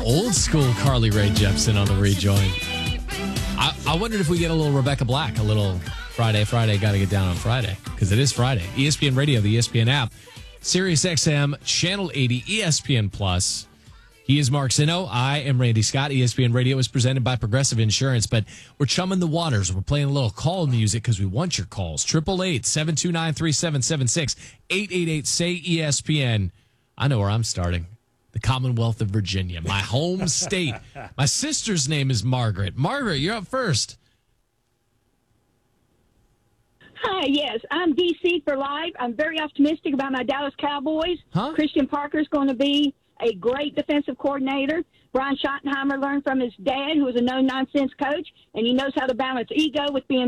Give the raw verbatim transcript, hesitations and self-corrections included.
old school Carly Rae Jepsen on the rejoin. I, I wondered if we get a little Rebecca Black, a little Friday, Friday, got to get down on Friday, because it is Friday. E S P N Radio, the E S P N app, Sirius X M, Channel eighty, E S P N Plus. He is Mark Zinno. I am Randy Scott. E S P N Radio is presented by Progressive Insurance, but we're chumming the waters. We're playing a little call music because we want your calls. eight eight eight, seven two nine, three seven seven six, eight eight eight, S A Y, E S P N. I know where I'm starting. The Commonwealth of Virginia, my home state. My sister's name is Margaret. Margaret, you're up first. Hi, yes, I'm D C for life. I'm very optimistic about my Dallas Cowboys. Huh? Christian Parker is going to be a great defensive coordinator. Brian Schottenheimer learned from his dad, who was a no-nonsense coach, and he knows how to balance ego with being